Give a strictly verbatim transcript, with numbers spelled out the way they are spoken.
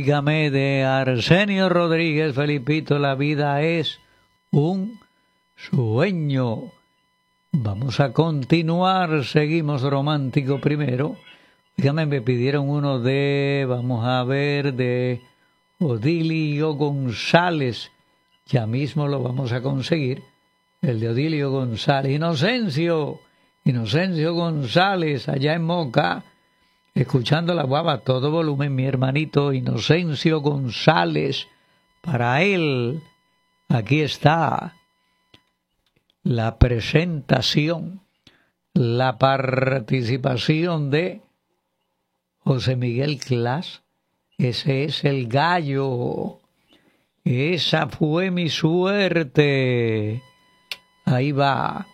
Dígame de Arsenio Rodríguez, Felipito, la vida es un sueño. Vamos a continuar, seguimos romántico primero. Dígame, me pidieron uno de, vamos a ver, de Odilio González. Ya mismo lo vamos a conseguir. El de Odilio González. Inocencio, Inocencio González, allá en Moca. Escuchando la guava a todo volumen, mi hermanito Inocencio González. Para él, aquí está la presentación, la participación de José Miguel Clas. Ese es el gallo. Esa fue mi suerte. Ahí va.